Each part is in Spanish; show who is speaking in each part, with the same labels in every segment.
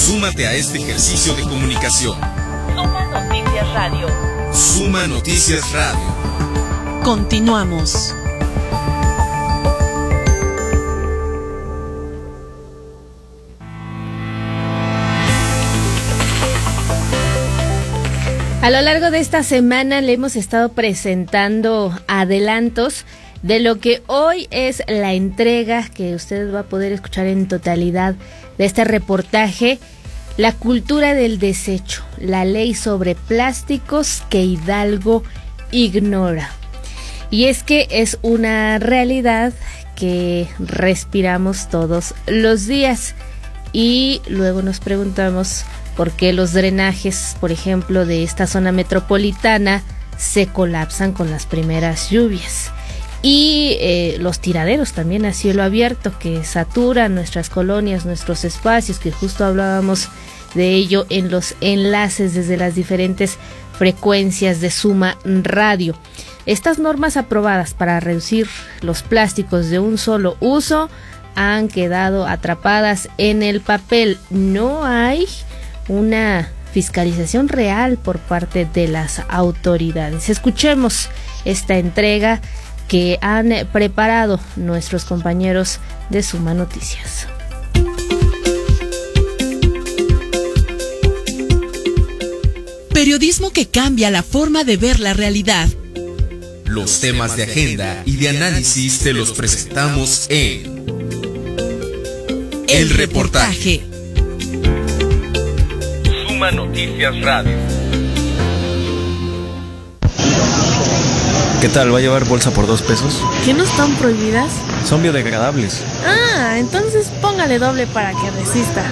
Speaker 1: Súmate a este ejercicio de comunicación.
Speaker 2: Suma Noticias Radio.
Speaker 1: Suma Noticias Radio.
Speaker 3: Continuamos.
Speaker 4: A lo largo de esta semana le hemos estado presentando adelantos de lo que hoy es la entrega que usted va a poder escuchar en totalidad de este reportaje, La cultura del desecho, la ley sobre plásticos que Hidalgo ignora. Y es que es una realidad que respiramos todos los días y luego nos preguntamos por qué los drenajes, por ejemplo, de esta zona metropolitana se colapsan con las primeras lluvias. Y los tiraderos también a cielo abierto que saturan nuestras colonias, nuestros espacios, que justo hablábamos de ello en los enlaces desde las diferentes frecuencias de Suma Radio. Estas normas aprobadas para reducir los plásticos de un solo uso han quedado atrapadas en el papel. No hay una fiscalización real por parte de las autoridades. Escuchemos esta entrega que han preparado nuestros compañeros de Suma Noticias.
Speaker 3: Periodismo que cambia la forma de ver la realidad.
Speaker 1: Los temas de agenda y de análisis te los presentamos en El Reportaje. Suma Noticias Radio.
Speaker 5: ¿Qué tal? ¿Va a llevar bolsa por 2 pesos?
Speaker 6: ¿Que no están prohibidas?
Speaker 5: Son biodegradables.
Speaker 6: Ah, entonces póngale doble para que resista.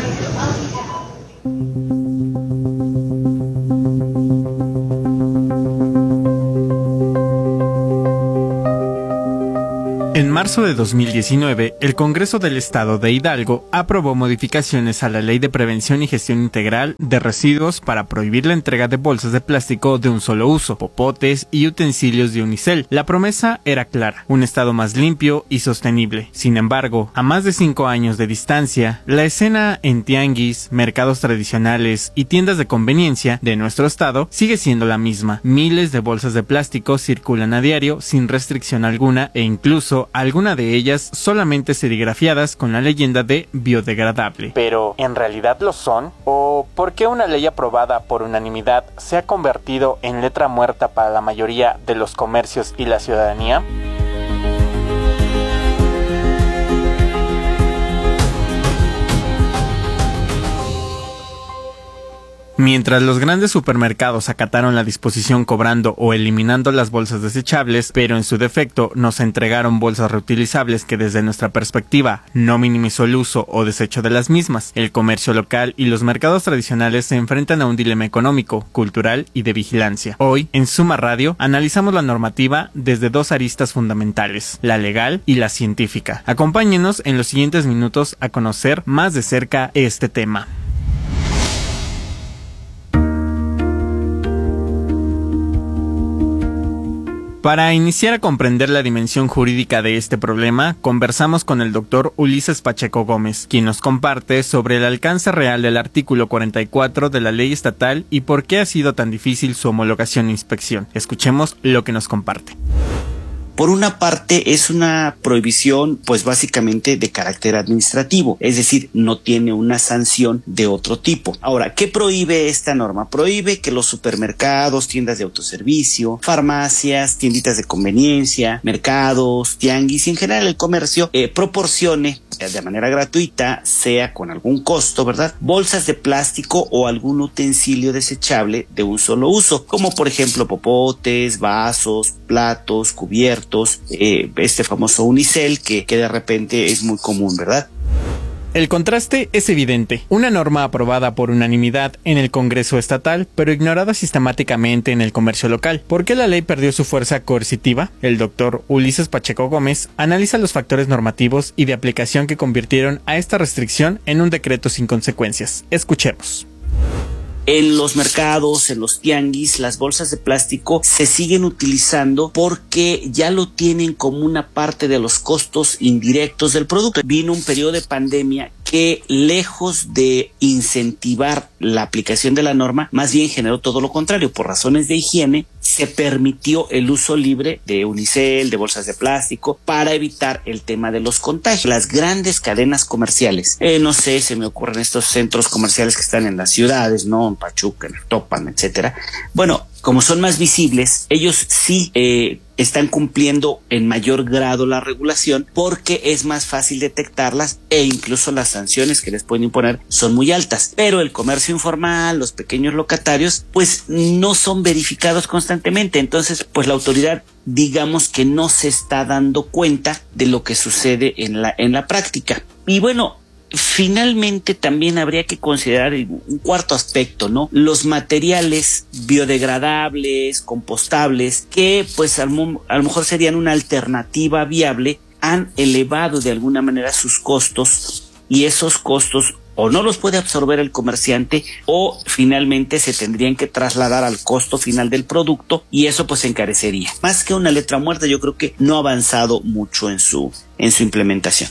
Speaker 7: En marzo de 2019, el Congreso del Estado de Hidalgo aprobó modificaciones a la Ley de Prevención y Gestión Integral de Residuos para prohibir la entrega de bolsas de plástico de un solo uso, popotes y utensilios de unicel. La promesa era clara, un estado más limpio y sostenible. Sin embargo, a más de 5 años de distancia, la escena en tianguis, mercados tradicionales y tiendas de conveniencia de nuestro estado sigue siendo la misma. Miles de bolsas de plástico circulan a diario sin restricción alguna e incluso algunas de ellas solamente serigrafiadas con la leyenda de biodegradable. ¿Pero en realidad lo son? ¿O por qué una ley aprobada por unanimidad se ha convertido en letra muerta para la mayoría de los comercios y la ciudadanía? Mientras los grandes supermercados acataron la disposición cobrando o eliminando las bolsas desechables, pero en su defecto nos entregaron bolsas reutilizables que desde nuestra perspectiva no minimizó el uso o desecho de las mismas, el comercio local y los mercados tradicionales se enfrentan a un dilema económico, cultural y de vigilancia. Hoy, en Suma Radio, analizamos la normativa desde 2 aristas fundamentales, la legal y la científica. Acompáñenos en los siguientes minutos a conocer más de cerca este tema. Para iniciar a comprender la dimensión jurídica de este problema, conversamos con el doctor Ulises Pacheco Gómez, quien nos comparte sobre el alcance real del artículo 44 de la ley estatal y por qué ha sido tan difícil su homologación e inspección. Escuchemos lo que nos comparte.
Speaker 8: Por una parte es una prohibición pues básicamente de carácter administrativo, es decir, no tiene una sanción de otro tipo. Ahora, ¿qué prohíbe esta norma? Prohíbe que los supermercados, tiendas de autoservicio, farmacias, tienditas de conveniencia, mercados, tianguis y en general el comercio proporcione de manera gratuita, sea con algún costo, ¿verdad?, bolsas de plástico o algún utensilio desechable de un solo uso, como por ejemplo popotes, vasos, platos, cubiertos, este famoso unicel que de repente es muy común, ¿verdad?
Speaker 7: El contraste es evidente. Una norma aprobada por unanimidad en el Congreso estatal, pero ignorada sistemáticamente en el comercio local. ¿Por qué la ley perdió su fuerza coercitiva? El doctor Ulises Pacheco Gómez analiza los factores normativos y de aplicación que convirtieron a esta restricción en un decreto sin consecuencias. Escuchemos.
Speaker 8: En los mercados, en los tianguis, las bolsas de plástico se siguen utilizando porque ya lo tienen como una parte de los costos indirectos del producto. Vino un periodo de pandemia que, lejos de incentivar la aplicación de la norma, más bien generó todo lo contrario. Por razones de higiene, se permitió el uso libre de unicel, de bolsas de plástico, para evitar el tema de los contagios. Las grandes cadenas comerciales, no sé, se me ocurren estos centros comerciales que están en las ciudades, ¿no? En Pachuca, en Topan, etcétera. Bueno, como son más visibles, ellos sí están cumpliendo en mayor grado la regulación porque es más fácil detectarlas e incluso las sanciones que les pueden imponer son muy altas. Pero el comercio informal, los pequeños locatarios, pues no son verificados constantemente. Entonces, pues la autoridad, digamos que no se está dando cuenta de lo que sucede en la práctica. Y bueno, finalmente también habría que considerar un cuarto aspecto, ¿no? Los materiales biodegradables, compostables, que pues a lo mejor serían una alternativa viable, han elevado de alguna manera sus costos, y esos costos o no los puede absorber el comerciante, o finalmente se tendrían que trasladar al costo final del producto, y eso pues encarecería. Más que una letra muerta, yo creo que no ha avanzado mucho en su implementación.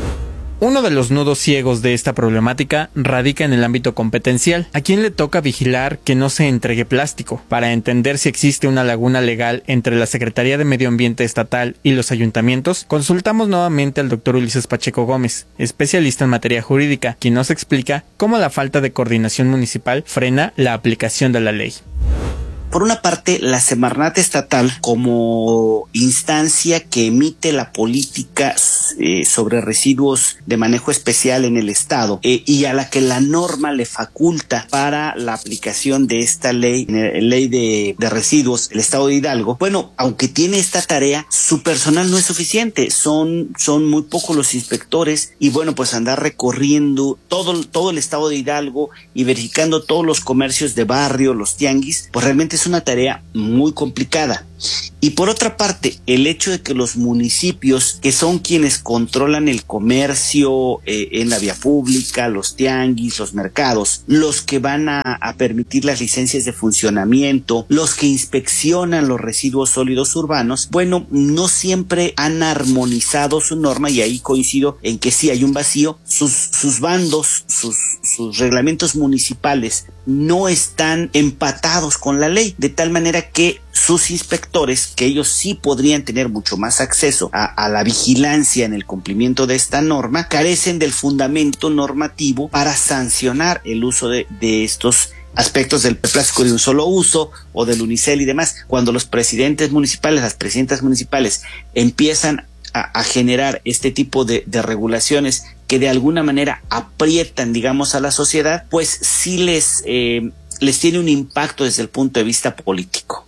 Speaker 7: Uno de los nudos ciegos de esta problemática radica en el ámbito competencial. ¿A quién le toca vigilar que no se entregue plástico? Para entender si existe una laguna legal entre la Secretaría de Medio Ambiente Estatal y los ayuntamientos, consultamos nuevamente al Dr. Ulises Pacheco Gómez, especialista en materia jurídica, quien nos explica cómo la falta de coordinación municipal frena la aplicación de la ley.
Speaker 8: Por una parte, la Semarnat estatal, como instancia que emite la política sobre residuos de manejo especial en el estado, y a la que la norma le faculta para la aplicación de esta ley de residuos, el estado de Hidalgo, bueno, aunque tiene esta tarea, su personal no es suficiente, son muy pocos los inspectores, y bueno, pues andar recorriendo todo el estado de Hidalgo y verificando todos los comercios de barrio, los tianguis, pues realmente es una tarea muy complicada. Y por otra parte, el hecho de que los municipios, que son quienes controlan el comercio en la vía pública, los tianguis, los mercados, los que van a permitir las licencias de funcionamiento, los que inspeccionan los residuos sólidos urbanos, bueno, no siempre han armonizado su norma, y ahí coincido en que sí hay un vacío. Sus bandos, sus reglamentos municipales no están empatados con la ley, de tal manera que sus inspectores, que ellos sí podrían tener mucho más acceso a la vigilancia en el cumplimiento de esta norma, carecen del fundamento normativo para sancionar el uso de estos aspectos del plástico de un solo uso o del unicel y demás. Cuando los presidentes municipales, las presidentas municipales empiezan a generar este tipo de regulaciones que de alguna manera aprietan, digamos, a la sociedad, pues sí les tiene un impacto desde el punto de vista político.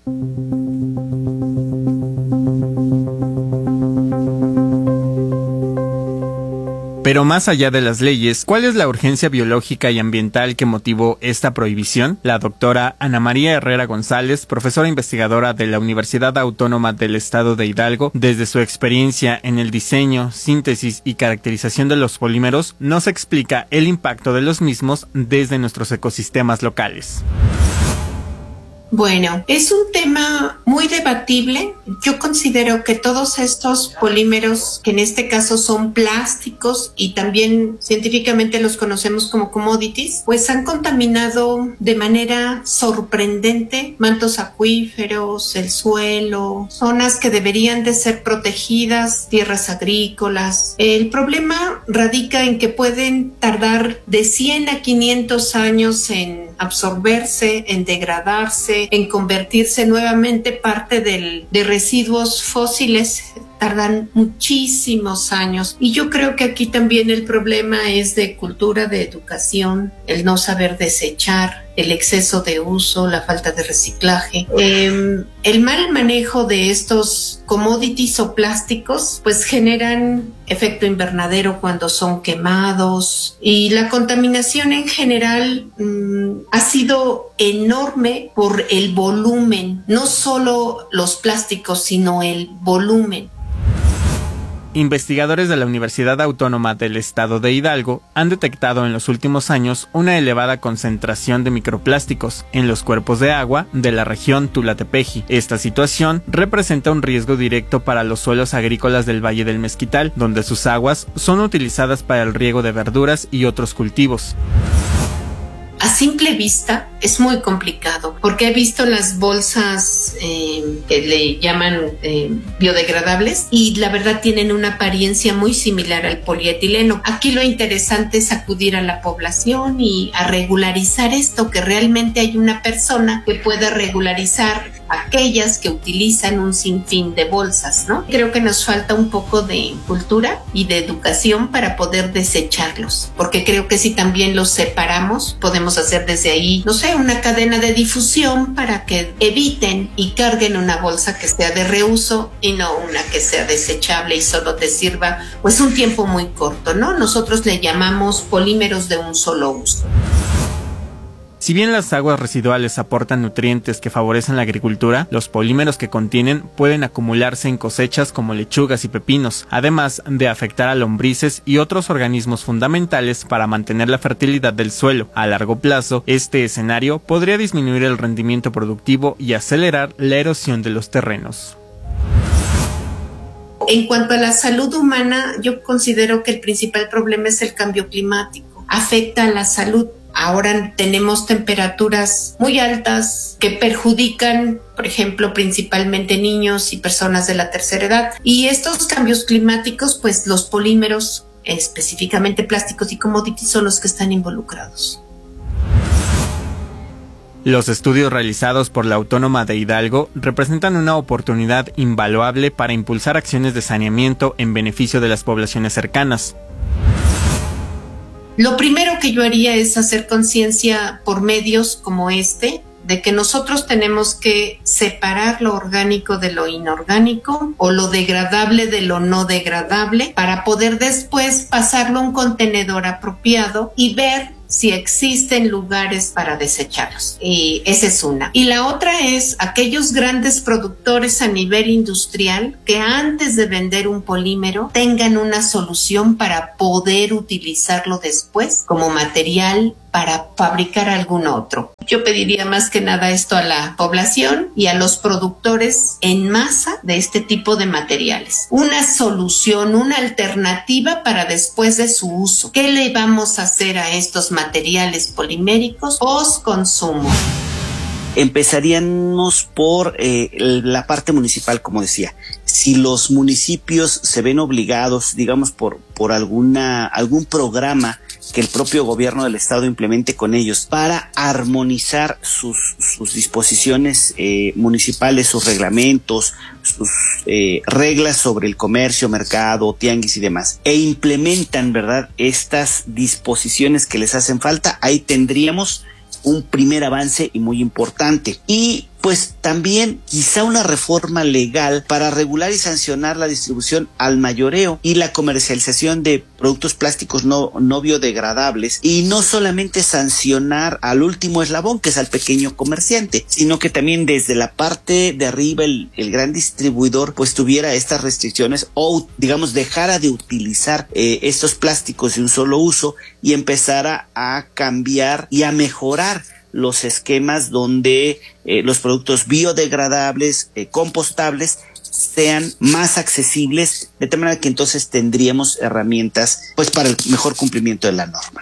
Speaker 7: Pero más allá de las leyes, ¿cuál es la urgencia biológica y ambiental que motivó esta prohibición? La doctora Ana María Herrera González, profesora investigadora de la Universidad Autónoma del Estado de Hidalgo, desde su experiencia en el diseño, síntesis y caracterización de los polímeros, nos explica el impacto de los mismos desde nuestros ecosistemas locales.
Speaker 9: Bueno, es un tema muy debatible. Yo considero que todos estos polímeros, que en este caso son plásticos y también científicamente los conocemos como commodities, pues han contaminado de manera sorprendente mantos acuíferos, el suelo, zonas que deberían de ser protegidas, tierras agrícolas. El problema radica en que pueden tardar de 100 a 500 años en absorberse, en degradarse, en convertirse nuevamente parte de residuos fósiles. Tardan muchísimos años, y yo creo que aquí también el problema es de cultura, de educación, el no saber desechar, el exceso de uso, la falta de reciclaje, el mal manejo de estos commodities o plásticos, pues generan efecto invernadero cuando son quemados, y la contaminación en general ha sido enorme por el volumen, no solo los plásticos, sino el volumen.
Speaker 7: Investigadores de la Universidad Autónoma del Estado de Hidalgo han detectado en los últimos años una elevada concentración de microplásticos en los cuerpos de agua de la región Tula-Tepeji. Esta situación representa un riesgo directo para los suelos agrícolas del Valle del Mezquital, donde sus aguas son utilizadas para el riego de verduras y otros cultivos.
Speaker 9: A simple vista es muy complicado porque he visto las bolsas que le llaman biodegradables y la verdad tienen una apariencia muy similar al polietileno. Aquí lo interesante es acudir a la población y a regularizar esto, que realmente hay una persona que pueda regularizar aquellas que utilizan un sinfín de bolsas, ¿no? Creo que nos falta un poco de cultura y de educación para poder desecharlos, porque creo que si también los separamos, podemos hacer desde ahí, no sé, una cadena de difusión para que eviten y carguen una bolsa que sea de reuso y no una que sea desechable y solo te sirva pues un tiempo muy corto, ¿no? Nosotros le llamamos polímeros de un solo uso.
Speaker 7: Si bien las aguas residuales aportan nutrientes que favorecen la agricultura, los polímeros que contienen pueden acumularse en cosechas como lechugas y pepinos, además de afectar a lombrices y otros organismos fundamentales para mantener la fertilidad del suelo. A largo plazo, este escenario podría disminuir el rendimiento productivo y acelerar la erosión de los terrenos.
Speaker 9: En cuanto a la salud humana, yo considero que el principal problema es el cambio climático. Afecta a la salud. Ahora tenemos temperaturas muy altas que perjudican, por ejemplo, principalmente niños y personas de la tercera edad. Y estos cambios climáticos, pues los polímeros, específicamente plásticos y commodities, son los que están involucrados.
Speaker 7: Los estudios realizados por la Autónoma de Hidalgo representan una oportunidad invaluable para impulsar acciones de saneamiento en beneficio de las poblaciones cercanas.
Speaker 9: Lo primero que yo haría es hacer conciencia por medios como este, de que nosotros tenemos que separar lo orgánico de lo inorgánico o lo degradable de lo no degradable para poder después pasarlo a un contenedor apropiado y ver si existen lugares para desecharlos. Y esa es una. Y la otra es aquellos grandes productores a nivel industrial que antes de vender un polímero tengan una solución para poder utilizarlo después como material para fabricar algún otro. Yo pediría más que nada esto a la población y a los productores en masa de este tipo de materiales. Una solución, una alternativa para después de su uso. ¿Qué le vamos a hacer a estos materiales poliméricos post consumo?
Speaker 8: Empezaríamos por la parte municipal, como decía. Si los municipios se ven obligados, digamos, por algún programa que el propio gobierno del estado implemente con ellos para armonizar sus disposiciones municipales, sus reglamentos, sus reglas sobre el comercio, mercado, tianguis y demás, e implementan, ¿verdad?, estas disposiciones que les hacen falta, ahí tendríamos un primer avance y muy importante. Y pues también quizá una reforma legal para regular y sancionar la distribución al mayoreo y la comercialización de productos plásticos no biodegradables, y no solamente sancionar al último eslabón, que es al pequeño comerciante, sino que también desde la parte de arriba el gran distribuidor pues tuviera estas restricciones o, digamos, dejara de utilizar estos plásticos de un solo uso y empezara a cambiar y a mejorar los esquemas donde los productos biodegradables, compostables, sean más accesibles, de tal manera que entonces tendríamos herramientas pues para el mejor cumplimiento de la norma.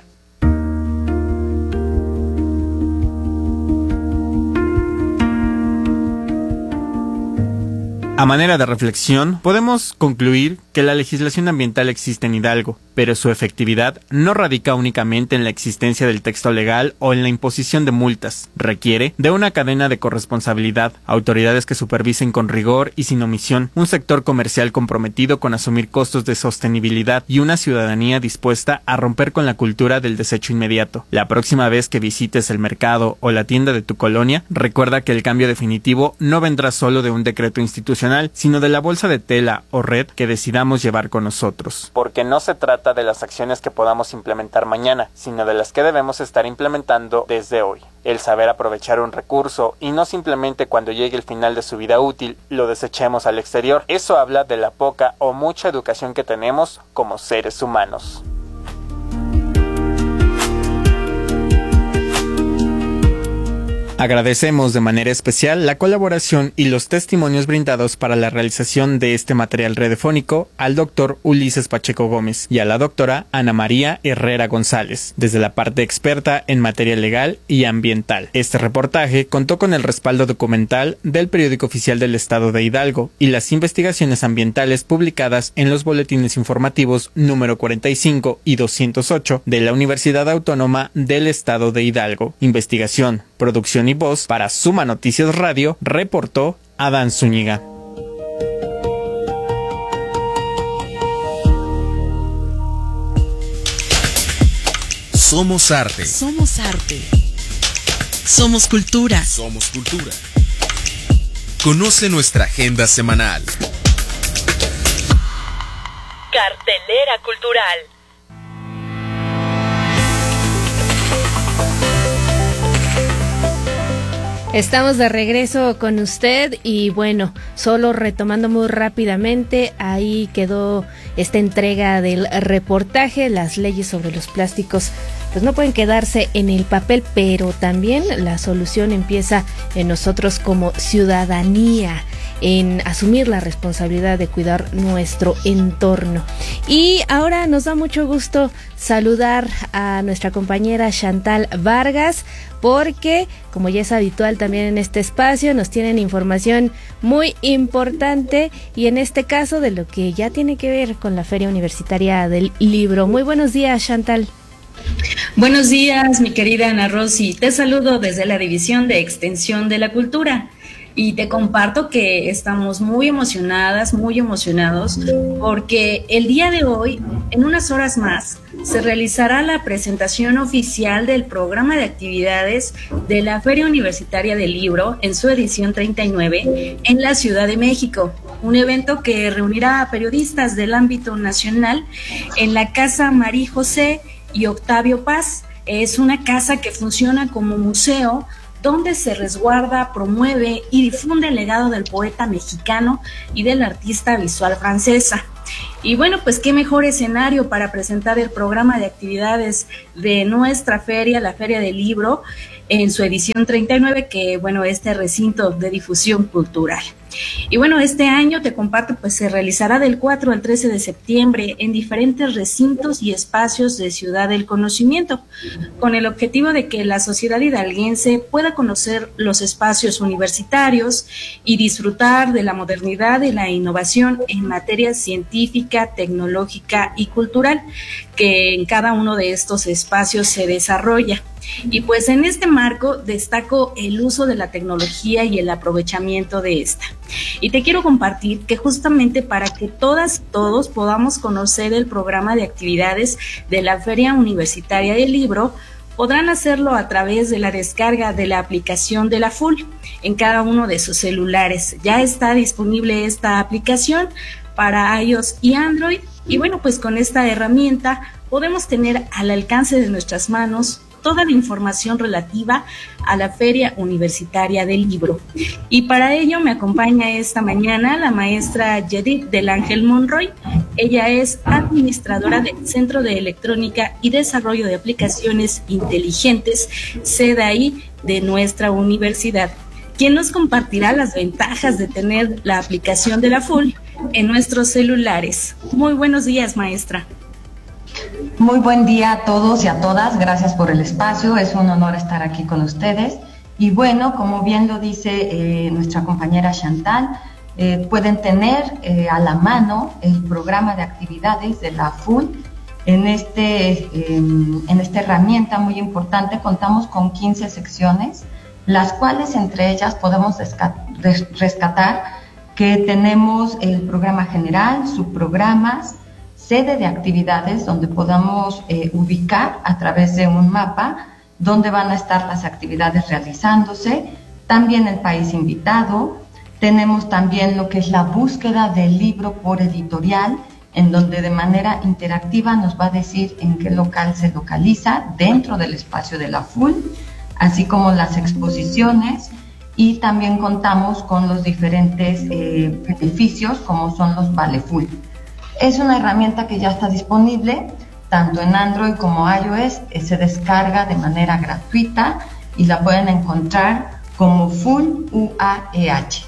Speaker 7: A manera de reflexión, podemos concluir que la legislación ambiental existe en Hidalgo, pero su efectividad no radica únicamente en la existencia del texto legal o en la imposición de multas. Requiere de una cadena de corresponsabilidad, autoridades que supervisen con rigor y sin omisión, un sector comercial comprometido con asumir costos de sostenibilidad y una ciudadanía dispuesta a romper con la cultura del desecho inmediato. La próxima vez que visites el mercado o la tienda de tu colonia, recuerda que el cambio definitivo no vendrá solo de un decreto institucional, sino de la bolsa de tela o red que decidamos podamos llevar con nosotros. Porque no se trata de las acciones que podamos implementar mañana, sino de las que debemos estar implementando desde hoy. El saber aprovechar un recurso y no simplemente cuando llegue el final de su vida útil lo desechemos al exterior. Eso habla de la poca o mucha educación que tenemos como seres humanos. Agradecemos de manera especial la colaboración y los testimonios brindados para la realización de este material radiofónico al doctor Ulises Pacheco Gómez y a la doctora Ana María Herrera González, desde la parte experta en materia legal y ambiental. Este reportaje contó con el respaldo documental del Periódico Oficial del Estado de Hidalgo y las investigaciones ambientales publicadas en los boletines informativos número 45 y 208 de la Universidad Autónoma del Estado de Hidalgo. Investigación, producción y voz para Suma Noticias Radio, reportó Adán Zúñiga.
Speaker 1: Somos arte.
Speaker 3: Somos arte. Somos cultura.
Speaker 1: Somos cultura. Conoce nuestra agenda semanal.
Speaker 2: Cartelera cultural.
Speaker 4: Estamos de regreso con usted y bueno, solo retomando muy rápidamente, ahí quedó esta entrega del reportaje. Las leyes sobre los plásticos pues no pueden quedarse en el papel, pero también la solución empieza en nosotros como ciudadanía, en asumir la responsabilidad de cuidar nuestro entorno. Y ahora nos da mucho gusto saludar a nuestra compañera Chantal Vargas, porque como ya es habitual también en este espacio, nos tienen información muy importante y en este caso de lo que ya tiene que ver con la Feria Universitaria del Libro. Muy buenos días, Chantal.
Speaker 10: Buenos días, mi querida Ana Rosy. Te saludo desde la División de Extensión de la Cultura. Y te comparto que estamos muy emocionadas, muy emocionados, porque el día de hoy, en unas horas más, se realizará la presentación oficial del programa de actividades de la Feria Universitaria del Libro en su edición 39 en la Ciudad de México. Un evento que reunirá a periodistas del ámbito nacional en la Casa María José y Octavio Paz. Es una casa que funciona como museo, donde se resguarda, promueve y difunde el legado del poeta mexicano y del artista visual francesa. Y bueno, pues qué mejor escenario para presentar el programa de actividades de nuestra feria, la Feria del Libro, en su edición 39, que bueno, este recinto de difusión cultural. Y bueno, este año te comparto, pues se realizará del 4 al 13 de septiembre en diferentes recintos y espacios de Ciudad del Conocimiento, con el objetivo de que la sociedad hidalguense pueda conocer los espacios universitarios y disfrutar de la modernidad y la innovación en materia científica, tecnológica y cultural, que en cada uno de estos espacios se desarrolla. Y pues en este marco destaco el uso de la tecnología y el aprovechamiento de esta. Y te quiero compartir que justamente para que todas y todos podamos conocer el programa de actividades de la Feria Universitaria del Libro, podrán hacerlo a través de la descarga de la aplicación de la FUL en cada uno de sus celulares. Ya está disponible esta aplicación para iOS y Android. Y bueno, pues con esta herramienta podemos tener al alcance de nuestras manos toda la información relativa a la Feria Universitaria del Libro. Y para ello me acompaña esta mañana la maestra Yedith del Ángel Monroy. Ella es administradora del Centro de Electrónica y Desarrollo de Aplicaciones Inteligentes, CEDAI, de nuestra universidad, quien nos compartirá las ventajas de tener la aplicación de la FUL en nuestros celulares. Muy buenos días, maestra.
Speaker 11: Muy buen día a todos y a todas, gracias por el espacio, es un honor estar aquí con ustedes. Y bueno, como bien lo dice nuestra compañera Chantal, pueden tener a la mano el programa de actividades de la FUL. En esta herramienta muy importante contamos con 15 secciones, las cuales entre ellas podemos rescatar que tenemos el programa general, subprogramas, sede de actividades donde podamos ubicar a través de un mapa dónde van a estar las actividades realizándose, también el país invitado, tenemos también lo que es la búsqueda del libro por editorial en donde de manera interactiva nos va a decir en qué local se localiza dentro del espacio de la FUL, así como las exposiciones, y también contamos con los diferentes beneficios como son los Vale Full. Es una herramienta que ya está disponible tanto en Android como iOS, se descarga de manera gratuita y la pueden encontrar como Full UAEH.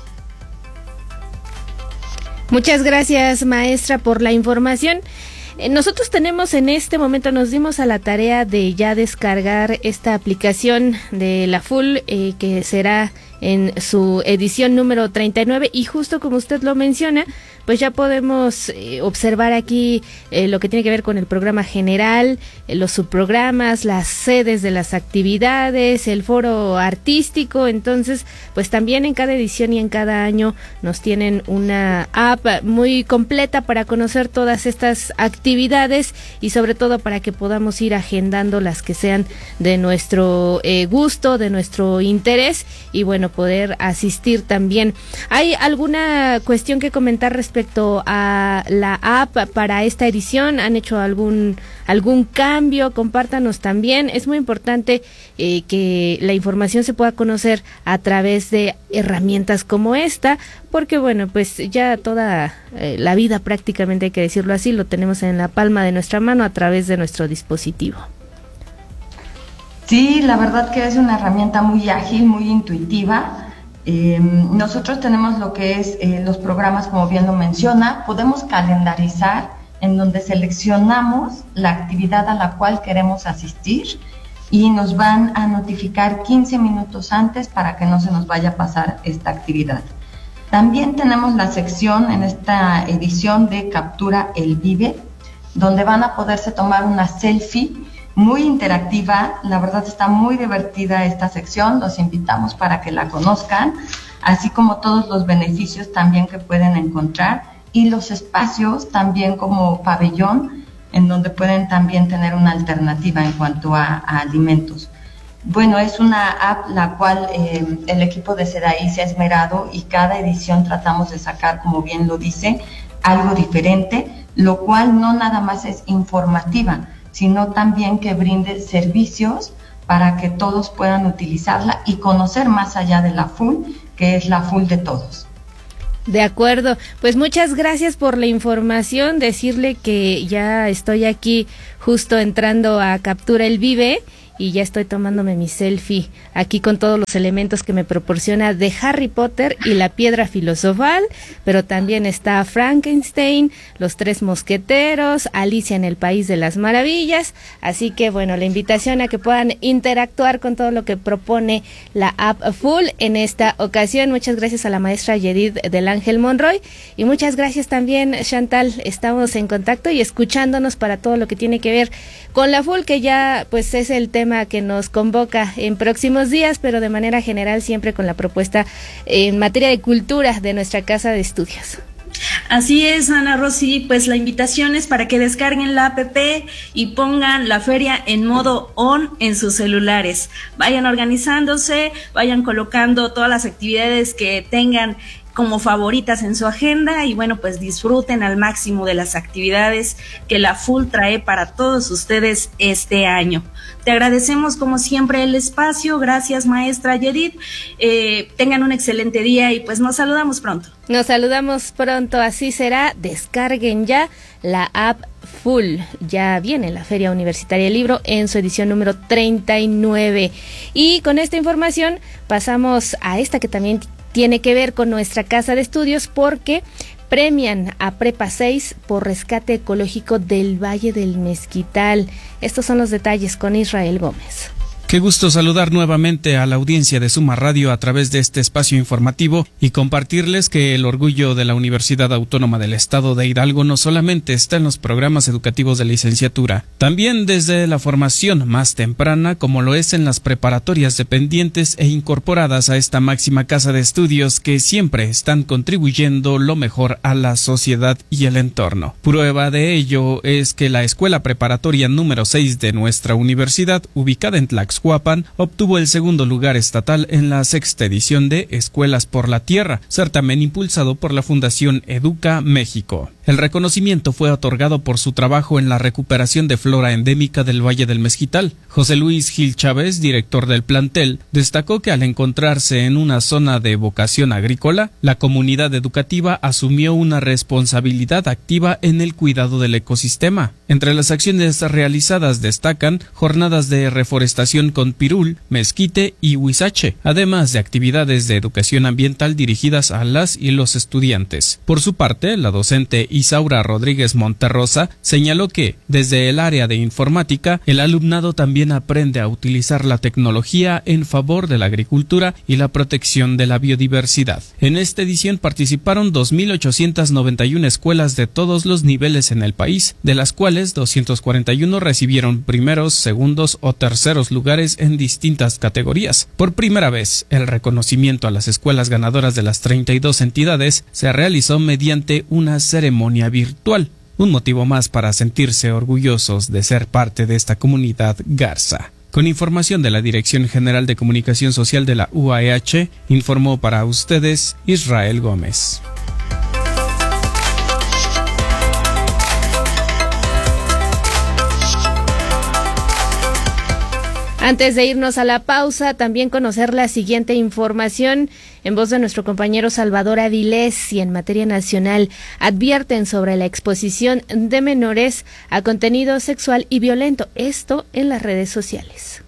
Speaker 4: Muchas gracias, maestra, por la información. Nosotros tenemos en este momento, nos dimos a la tarea de ya descargar esta aplicación de la FUL, que será en su edición número 39, y justo como usted lo menciona, pues ya podemos observar aquí lo que tiene que ver con el programa general, los subprogramas, las sedes de las actividades, el foro artístico. Entonces, pues también en cada edición y en cada año nos tienen una app muy completa para conocer todas estas actividades y sobre todo para que podamos ir agendando las que sean de nuestro gusto, de nuestro interés, y bueno, poder asistir también. ¿Hay alguna cuestión que comentar respecto a la app para esta edición? ¿Han hecho algún cambio? Compártanos también. Es muy importante que la información se pueda conocer a través de herramientas como esta, porque bueno, pues ya toda la vida, prácticamente hay que decirlo así, lo tenemos en la palma de nuestra mano a través de nuestro dispositivo.
Speaker 11: Sí, la verdad que es una herramienta muy ágil, muy intuitiva. Nosotros tenemos lo que es los programas, como bien lo menciona, podemos calendarizar en donde seleccionamos la actividad a la cual queremos asistir y nos van a notificar 15 minutos antes para que no se nos vaya a pasar esta actividad. También tenemos la sección en esta edición de Captura el Vive, donde van a poderse tomar una selfie muy interactiva. La verdad está muy divertida esta sección, los invitamos para que la conozcan, así como todos los beneficios también que pueden encontrar y los espacios también como pabellón, en donde pueden también tener una alternativa en cuanto a alimentos. Bueno, es una app la cual el equipo de SEDAI se ha esmerado y cada edición tratamos de sacar, como bien lo dice, algo diferente, lo cual no nada más es informativa, sino también que brinde servicios para que todos puedan utilizarla y conocer más allá de la FUL, que es la FUL de todos.
Speaker 4: De acuerdo, pues muchas gracias por la información. Decirle que ya estoy aquí justo entrando a Captura el Vive y ya estoy tomándome mi selfie aquí con todos los elementos que me proporciona de Harry Potter y la Piedra Filosofal, pero también está Frankenstein, los Tres Mosqueteros, Alicia en el País de las Maravillas, así que bueno, la invitación a que puedan interactuar con todo lo que propone la app FUL en esta ocasión. Muchas gracias a la maestra Yedid del Ángel Monroy y muchas gracias también, Chantal. Estamos en contacto y escuchándonos para todo lo que tiene que ver con la FUL, que ya pues es el tema que nos convoca en próximos días, pero de manera general siempre con la propuesta en materia de cultura de nuestra casa de estudios.
Speaker 10: Así es, Ana Rosy, pues la invitación es para que descarguen la app y pongan la feria en modo on en sus celulares. Vayan organizándose, vayan colocando todas las actividades que tengan como favoritas en su agenda y bueno, pues disfruten al máximo de las actividades que la FUL trae para todos ustedes este año. Te agradecemos como siempre el espacio, gracias maestra Yedid, tengan un excelente día y pues nos saludamos pronto.
Speaker 4: Nos saludamos pronto, así será, descarguen ya la app FUL, ya viene la Feria Universitaria del Libro en su edición número 39 y con esta información pasamos a esta que también tiene que ver con nuestra casa de estudios porque premian a Prepa 6 por rescate ecológico del Valle del Mezquital. Estos son los detalles con Israel Gómez.
Speaker 12: Qué gusto saludar nuevamente a la audiencia de Suma Radio a través de este espacio informativo y compartirles que el orgullo de la Universidad Autónoma del Estado de Hidalgo no solamente está en los programas educativos de licenciatura, también desde la formación más temprana, como lo es en las preparatorias dependientes e incorporadas a esta máxima casa de estudios que siempre están contribuyendo lo mejor a la sociedad y el entorno. Prueba de ello es que la Escuela Preparatoria número 6 de nuestra universidad, ubicada en Tlaxcala, obtuvo el segundo lugar estatal en la 6ª edición de Escuelas por la Tierra, certamen impulsado por la Fundación Educa México. El reconocimiento fue otorgado por su trabajo en la recuperación de flora endémica del Valle del Mezquital. José Luis Gil Chávez, director del plantel, destacó que al encontrarse en una zona de vocación agrícola, la comunidad educativa asumió una responsabilidad activa en el cuidado del ecosistema. Entre las acciones realizadas destacan jornadas de reforestación con pirul, mezquite y huizache, además de actividades de educación ambiental dirigidas a las y los estudiantes. Por su parte, la docente Isaura Rodríguez Monterrosa señaló que, desde el área de informática, el alumnado también aprende a utilizar la tecnología en favor de la agricultura y la protección de la biodiversidad. En esta edición participaron 2.891 escuelas de todos los niveles en el país, de las cuales 241 recibieron primeros, segundos o terceros lugares en distintas categorías. Por primera vez, el reconocimiento a las escuelas ganadoras de las 32 entidades se realizó mediante una ceremonia virtual. Un motivo más para sentirse orgullosos de ser parte de esta comunidad Garza. Con información de la Dirección General de Comunicación Social de la UAEH, informó para ustedes Israel Gómez.
Speaker 4: Antes de irnos a la pausa, también conocer la siguiente información en voz de nuestro compañero Salvador Avilés. Y en materia nacional advierten sobre la exposición de menores a contenido sexual y violento, esto en las redes sociales.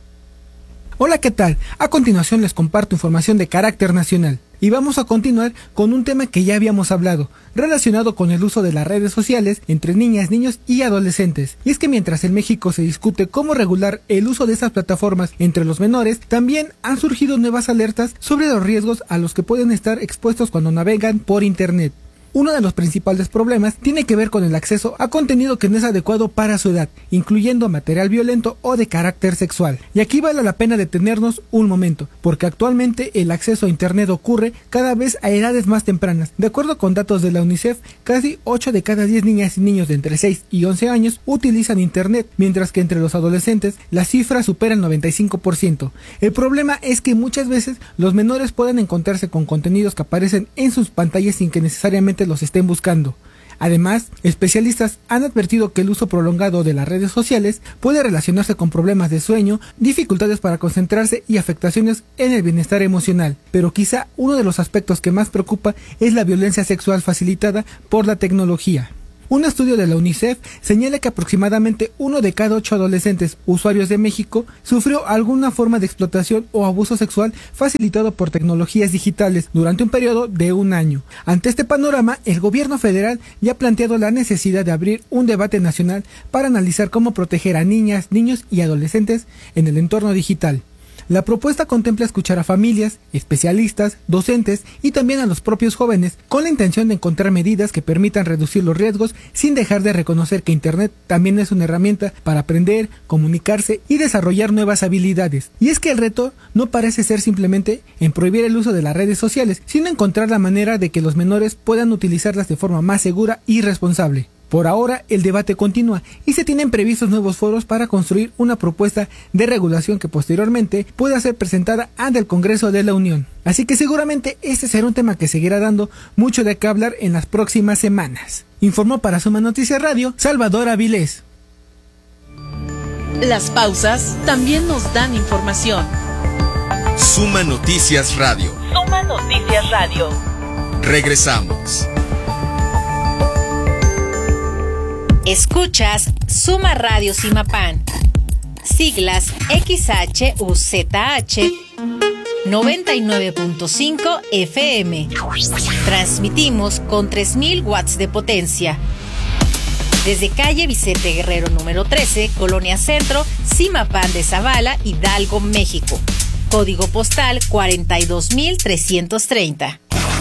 Speaker 13: Hola, ¿qué tal? A continuación les comparto información de carácter nacional. Y vamos a continuar con un tema que ya habíamos hablado, relacionado con el uso de las redes sociales entre niñas, niños y adolescentes. Y es que mientras en México se discute cómo regular el uso de esas plataformas entre los menores, también han surgido nuevas alertas sobre los riesgos a los que pueden estar expuestos cuando navegan por Internet. Uno de los principales problemas tiene que ver con el acceso a contenido que no es adecuado para su edad, incluyendo material violento o de carácter sexual. Y aquí vale la pena detenernos un momento, porque actualmente el acceso a Internet ocurre cada vez a edades más tempranas. De acuerdo con datos de la UNICEF, casi 8 de cada 10 niñas y niños de entre 6 y 11 años utilizan Internet, mientras que entre los adolescentes la cifra supera el 95%. El problema es que muchas veces los menores pueden encontrarse con contenidos que aparecen en sus pantallas sin que necesariamente los estén buscando. Además, especialistas han advertido que el uso prolongado de las redes sociales puede relacionarse con problemas de sueño, dificultades para concentrarse y afectaciones en el bienestar emocional. Pero quizá uno de los aspectos que más preocupa es la violencia sexual facilitada por la tecnología. Un estudio de la UNICEF señala que aproximadamente 1 de cada 8 adolescentes usuarios de México sufrió alguna forma de explotación o abuso sexual facilitado por tecnologías digitales durante un periodo de un año. Ante este panorama, el gobierno federal ya ha planteado la necesidad de abrir un debate nacional para analizar cómo proteger a niñas, niños y adolescentes en el entorno digital. La propuesta contempla escuchar a familias, especialistas, docentes y también a los propios jóvenes, con la intención de encontrar medidas que permitan reducir los riesgos sin dejar de reconocer que Internet también es una herramienta para aprender, comunicarse y desarrollar nuevas habilidades. Y es que el reto no parece ser simplemente en prohibir el uso de las redes sociales, sino encontrar la manera de que los menores puedan utilizarlas de forma más segura y responsable. Por ahora, el debate continúa y se tienen previstos nuevos foros para construir una propuesta de regulación que posteriormente pueda ser presentada ante el Congreso de la Unión. Así que seguramente este será un tema que seguirá dando mucho de qué hablar en las próximas semanas. Informó para Suma Noticias Radio, Salvador Avilés.
Speaker 3: Las pausas también nos dan información.
Speaker 1: Suma Noticias Radio.
Speaker 2: Suma Noticias Radio.
Speaker 1: Regresamos.
Speaker 14: Escuchas Suma Radio Simapán, siglas XHUZH 99.5 FM. Transmitimos con 3000 watts de potencia. Desde calle Vicente Guerrero número 13, Colonia Centro, Simapán de Zavala, Hidalgo, México. Código postal 42330.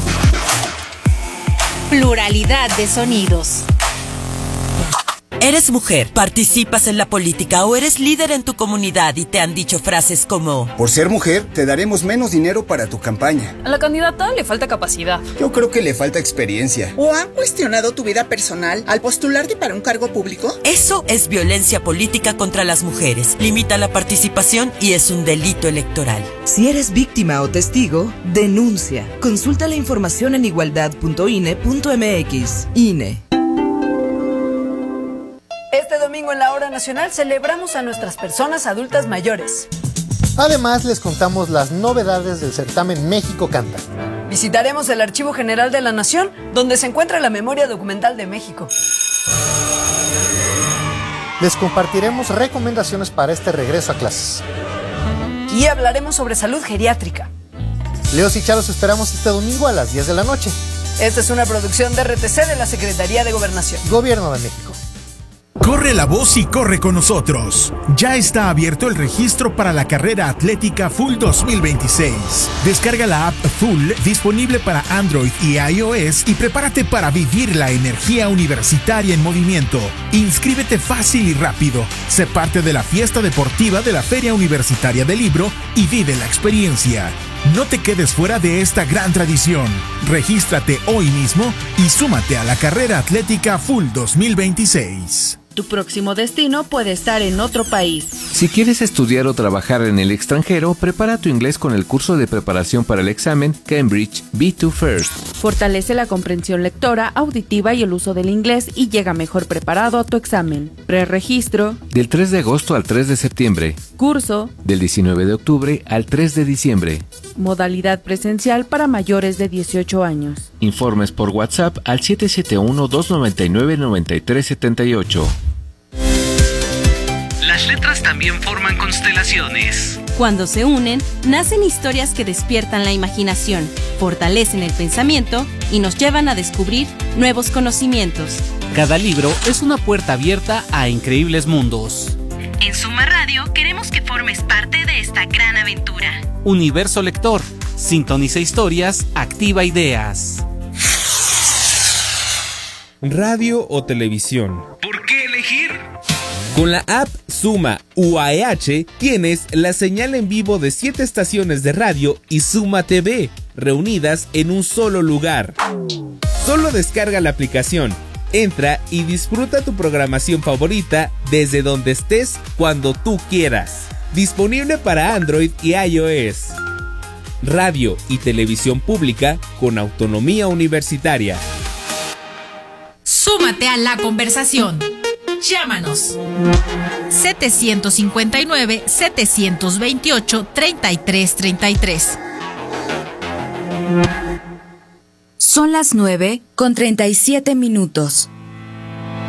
Speaker 14: Pluralidad de sonidos.
Speaker 15: ¿Eres mujer, participas en la política o eres líder en tu comunidad y te han dicho frases como:
Speaker 16: por ser mujer, te daremos menos dinero para tu campaña?
Speaker 17: A la candidata le falta capacidad.
Speaker 16: Yo creo que le falta experiencia.
Speaker 18: ¿O han cuestionado tu vida personal al postularte para un cargo público?
Speaker 15: Eso es violencia política contra las mujeres. Limita la participación y es un delito electoral.
Speaker 19: Si eres víctima o testigo, denuncia. Consulta la información en igualdad.ine.mx. INE.
Speaker 20: domingo en la Hora Nacional celebramos a nuestras personas adultas mayores.
Speaker 21: Además, les contamos las novedades del certamen México Canta.
Speaker 20: Visitaremos el Archivo General de la Nación, donde se encuentra la memoria documental de México.
Speaker 21: Les compartiremos recomendaciones para este regreso a clases.
Speaker 20: Y hablaremos sobre salud geriátrica.
Speaker 21: Leos y Charos esperamos este domingo a las 10 de la noche.
Speaker 20: Esta es una producción de RTC de la Secretaría de Gobernación.
Speaker 21: Gobierno de México.
Speaker 22: Corre la voz y corre con nosotros. Ya está abierto el registro para la carrera atlética Full 2026. Descarga la app Full disponible para Android y iOS y prepárate para vivir la energía universitaria en movimiento. Inscríbete fácil y rápido. Sé parte de la fiesta deportiva de la Feria Universitaria del Libro y vive la experiencia. No te quedes fuera de esta gran tradición. Regístrate hoy mismo y súmate a la carrera atlética Full 2026.
Speaker 3: Tu próximo destino puede estar en otro país.
Speaker 23: Si quieres estudiar o trabajar en el extranjero, prepara tu inglés con el curso de preparación para el examen Cambridge B2 First.
Speaker 3: Fortalece la comprensión lectora, auditiva y el uso del inglés y llega mejor preparado a tu examen. Preregistro.
Speaker 23: Del 3 de agosto al 3 de septiembre.
Speaker 3: Curso.
Speaker 23: Del 19 de octubre al 3 de diciembre.
Speaker 3: Modalidad presencial para mayores de 18 años.
Speaker 23: Informes por WhatsApp al 771-299-9378.
Speaker 1: Las letras también forman constelaciones.
Speaker 24: Cuando se unen, nacen historias que despiertan la imaginación, fortalecen el pensamiento y nos llevan a descubrir nuevos conocimientos.
Speaker 25: Cada libro es una puerta abierta a increíbles mundos.
Speaker 24: En Suma Radio queremos que formes parte de esta gran aventura.
Speaker 25: Universo Lector. Sintoniza historias, activa ideas.
Speaker 26: Radio o televisión.
Speaker 1: ¿Por qué elegir?
Speaker 26: Con la app Suma UAEH tienes la señal en vivo de 7 estaciones de radio y Suma TV, reunidas en un solo lugar. Solo descarga la aplicación, entra y disfruta tu programación favorita desde donde estés cuando tú quieras. Disponible para Android y iOS. Radio y televisión pública con autonomía universitaria.
Speaker 14: Súmate a la conversación. Llámanos. 759-728-3333.
Speaker 27: Son las 9:37.